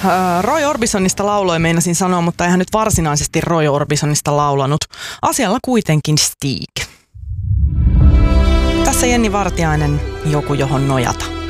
Roy Orbisonista lauloi, meinasin sanoa, mutta eihän nyt varsinaisesti Roy Orbisonista laulanut. Asialla kuitenkin Stig. Tässä Jenni Vartiainen, joku johon nojata.